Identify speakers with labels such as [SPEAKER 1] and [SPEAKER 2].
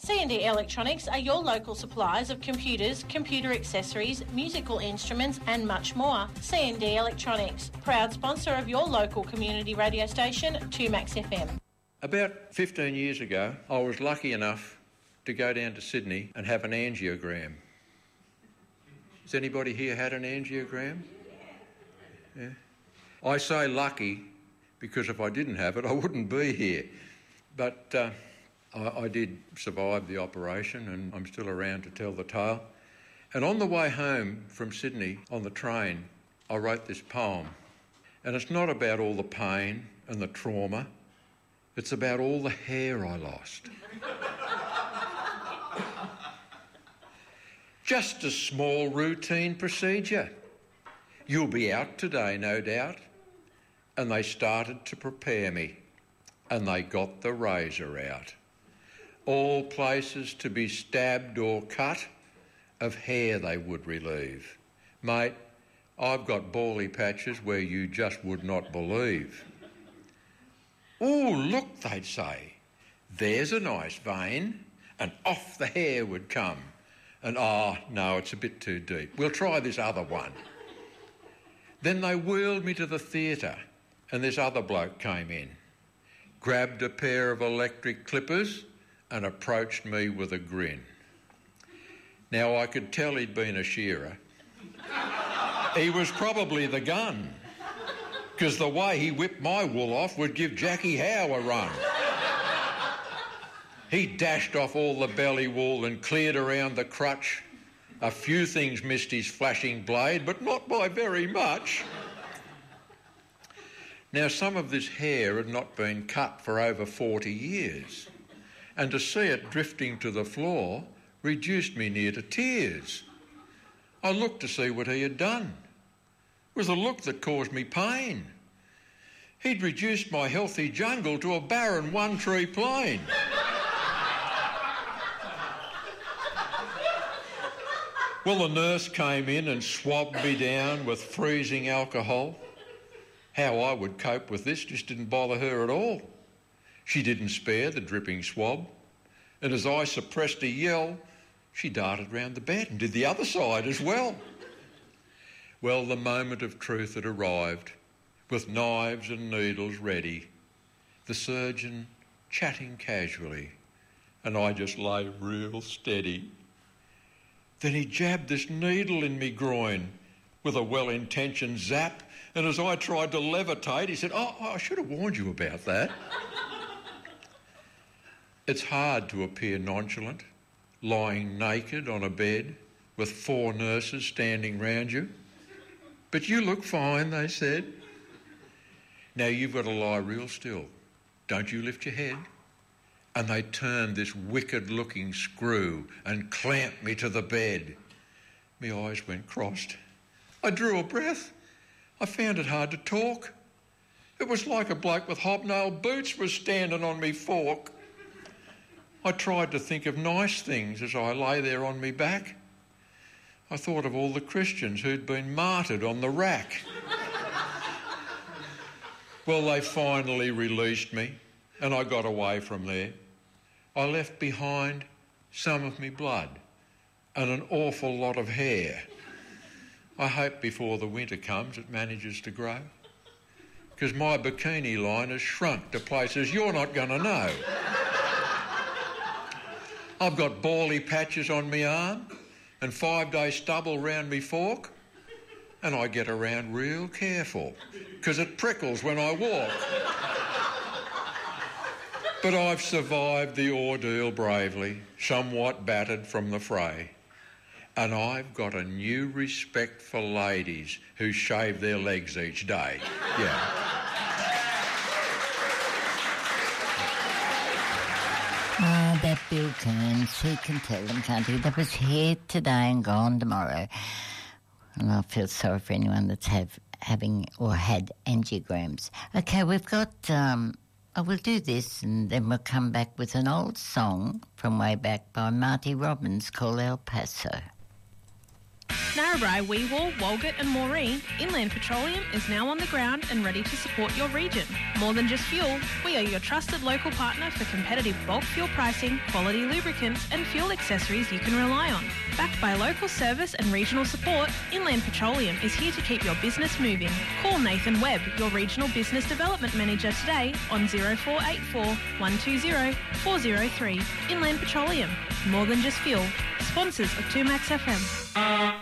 [SPEAKER 1] C&D Electronics are your local suppliers of computers, computer accessories, musical instruments and much more. C&D Electronics, proud sponsor of your local community radio station, 2Max FM.
[SPEAKER 2] About 15 years ago, I was lucky enough to go down to Sydney and have an angiogram. Has anybody here had an angiogram? Yeah. I say lucky because if I didn't have it, I wouldn't be here. But I did survive the operation and I'm still around to tell the tale. And on the way home from Sydney on the train, I wrote this poem. And it's not about all the pain and the trauma. It's about all the hair I lost. Just a small routine procedure. You'll be out today, no doubt. And they started to prepare me. And they got the razor out. All places to be stabbed or cut, of hair they would relieve. Mate, I've got bally patches where you just would not believe. Oh, look, they'd say, there's a nice vein, and off the hair would come. And, no, it's a bit too deep. We'll try this other one. Then they wheeled me to the theatre, and this other bloke came in, grabbed a pair of electric clippers and approached me with a grin. Now, I could tell he'd been a shearer. He was probably the gun, because the way he whipped my wool off would give Jackie Howe a run. He dashed off all the belly wool and cleared around the crutch. A few things missed his flashing blade, but not by very much. Now, some of this hair had not been cut for over 40 years, and to see it drifting to the floor reduced me near to tears. I looked to see what he had done. It was a look that caused me pain. He'd reduced my healthy jungle to a barren one-tree plain. Well, the nurse came in and swabbed me down with freezing alcohol. How I would cope with this just didn't bother her at all. She didn't spare the dripping swab, and as I suppressed a yell, she darted round the bed and did the other side as well. Well, the moment of truth had arrived, with knives and needles ready, the surgeon chatting casually, and I just lay real steady. Then he jabbed this needle in me groin with a well-intentioned zap, and as I tried to levitate, he said, I should have warned you about that. It's hard to appear nonchalant, lying naked on a bed with 4 nurses standing round you. But you look fine, they said. Now you've got to lie real still. Don't you lift your head. And they turned this wicked-looking screw and clamped me to the bed. My eyes went crossed. I drew a breath. I found it hard to talk. It was like a bloke with hobnail boots was standing on me fork. I tried to think of nice things as I lay there on me back. I thought of all the Christians who'd been martyred on the rack. Well, they finally released me, and I got away from there. I left behind some of me blood and an awful lot of hair. I hope before the winter comes it manages to grow, because my bikini line has shrunk to places you're not going to know. I've got bally patches on me arm and 5-day stubble round me fork, and I get around real careful because it prickles when I walk. But I've survived the ordeal bravely, somewhat battered from the fray. And I've got a new respect for ladies who shave their legs each day. Yeah.
[SPEAKER 3] Oh, that Bill Kearns, who can tell them, can't he? That was here today and gone tomorrow. And I feel sorry for anyone that's having or had angiograms. Okay, we've got... I will do this and then we'll come back with an old song from way back by Marty Robbins called El Paso.
[SPEAKER 4] Narrabri, Weewall, Walgett and Moree, Inland Petroleum is now on the ground and ready to support your region. More than just fuel, we are your trusted local partner for competitive bulk fuel pricing, quality lubricants and fuel accessories you can rely on. Backed by local service and regional support, Inland Petroleum is here to keep your business moving. Call Nathan Webb, your Regional Business Development Manager today on 0484 120 403. Inland Petroleum, more than just fuel. Sponsors of 2Max FM.